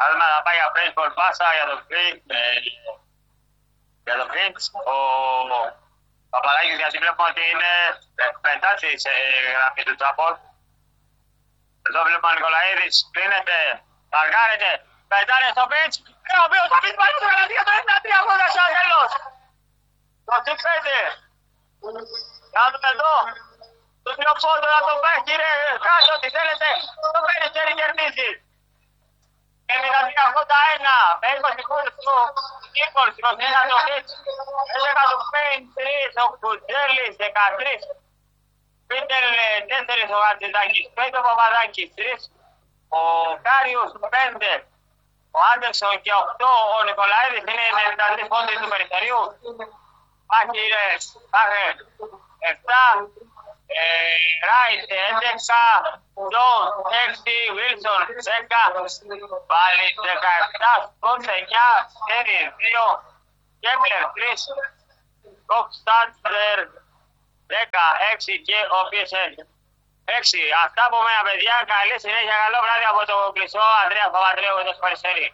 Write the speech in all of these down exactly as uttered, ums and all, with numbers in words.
Θέλουμε να πάει για baseball πάσα για το Prince. Για το Prince. Ο Παπαδάκης, γιατί βλέπουμε ότι είναι πεντάτη σε γραμμή του Τσάπολ. Εδώ βλέπουμε ο Νικολαίδης, κλείνεται, ταργάρεται, πετάνε στο Prince. Ο οποίος θα πει πάλι στο γραφείο το ενενήντα τρία αγώνα στο τέλος. Το τι πέντε. Κάνουμε εδώ. Το τριοπόδο να το πάει κύριε Κάτω, ό,τι θέλετε. Το παίρνει και κερδίζει. ενενήντα τρία ογδόντα ένα. Με είκοσι πόντους του Νίκολς, είκοσι ένα το Χίτς. έντεκα του Πέιν, τρία ο Κουτζέλης, δεκατρία. Πίτερ τέσσερα ο Χατζηδάκης, πέντε ο Παπαδάκης, τρία. Ο Κάριους πέντε. Ο Άντερσον και οκτώ ο Νικολαίδης είναι ενενήντα τρία πόντοι του περιθωρίου. Πάχηρες, πάχε επτά. Ράιτ έντεκα, Τζον έξι, Βίλσον δέκα, πάλι δεκαεπτά, Σκότς εννιά, Σέρι δύο, Κέμπλερ τρία, Κοκστάντερ δεκαέξι και ο Πιεσέλ έξι. Αυτά από μένα παιδιά, καλή συνέχεια, καλό βράδυ από το κλεισό Ανδρέας Παπανδρέου εδώ στο Περιστέρι.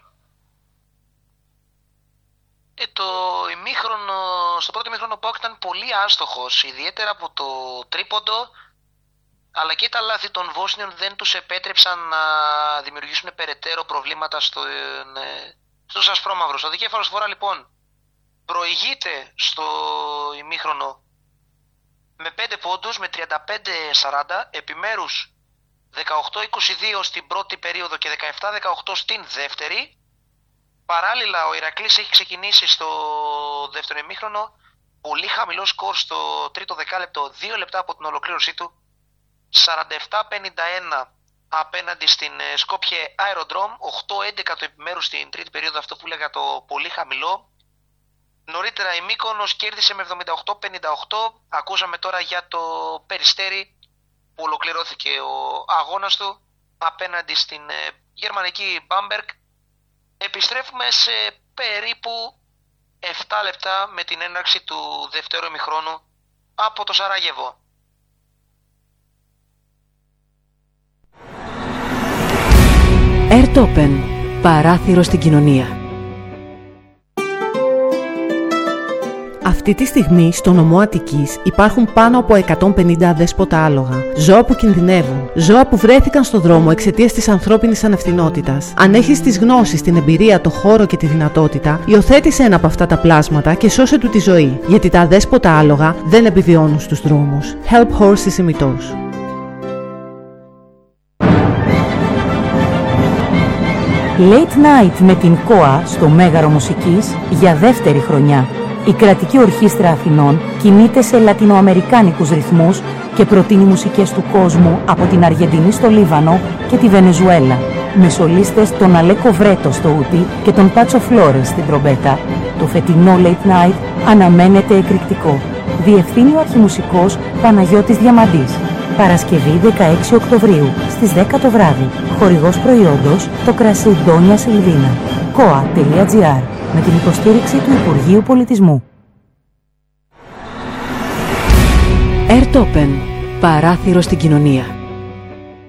Ε, το ημίχρονο, στο πρώτο ημίχρονο ο ΠΑΟΚ ήταν πολύ άστοχος, ιδιαίτερα από το τρίποντο, αλλά και τα λάθη των Βόσνιων δεν τους επέτρεψαν να δημιουργήσουν περαιτέρω προβλήματα στο, ε, στους ασπρόμαυρους. Ο δικέφαλος φορά λοιπόν προηγείται στο ημίχρονο με πέντε πόντους, με τριάντα πέντε σαράντα, επιμέρους δεκαοκτώ είκοσι δύο στην πρώτη περίοδο και δεκαεπτά δεκαοκτώ στην δεύτερη. Παράλληλα, ο Ηρακλής έχει ξεκινήσει στο δεύτερο ημίχρονο πολύ χαμηλό σκορ στο τρίτο δεκάλεπτο, δύο λεπτά από την ολοκλήρωσή του, σαράντα επτά πενήντα ένα απέναντι στην Σκόπιε Aerodrome, οκτώ έντεκα το επιμέρους στην τρίτη περίοδο, αυτό που λέγα το πολύ χαμηλό. Νωρίτερα η Μύκονος κέρδισε με εβδομήντα οκτώ πενήντα οκτώ, ακούσαμε τώρα για το Περιστέρι που ολοκληρώθηκε ο αγώνας του απέναντι στην γερμανική Μπάμπεργκ. Επιστρέφουμε σε περίπου επτά λεπτά με την έναρξη του δεύτερου ημιχρόνου από το Σαράγεβο. Airtopen, παράθυρο στην κοινωνία. Αυτή τη στιγμή στο νομό Αττικής υπάρχουν πάνω από εκατόν πενήντα αδέσποτα άλογα. Ζώα που κινδυνεύουν. Ζώα που βρέθηκαν στο δρόμο εξαιτίας της ανθρώπινης ανευθυνότητας. Αν έχεις τις γνώσεις, την εμπειρία, το χώρο και τη δυνατότητα, υιοθέτησε ένα από αυτά τα πλάσματα και σώσε του τη ζωή. Γιατί τα αδέσποτα άλογα δεν επιβιώνουν στους δρόμους. Help Horses ημιτός. Late Night με την ΚΟΑ στο Μέγαρο Μουσικής για δεύτερη χρονιά. Η κρατική ορχήστρα Αθηνών κινείται σε λατινοαμερικάνικους ρυθμούς και προτείνει μουσικές του κόσμου από την Αργεντινή στο Λίβανο και τη Βενεζουέλα, με σολίστες τον Αλέκο Βρέτο στο ούτι και τον Πάτσο Φλόρες στην τρομπέτα. Το φετινό Late Night αναμένεται εκρηκτικό. Διευθύνει ο αρχιμουσικός Παναγιώτης Διαμαντής. Παρασκευή δεκαέξι Οκτωβρίου στις δέκα το βράδυ. Χορηγός προϊόντος το κρασί Ντόνια Σιλβίνα. κοα τελεία τζι άρ με την υποστήριξη του Υπουργείου Πολιτισμού. Airtopen, παράθυρο στην κοινωνία.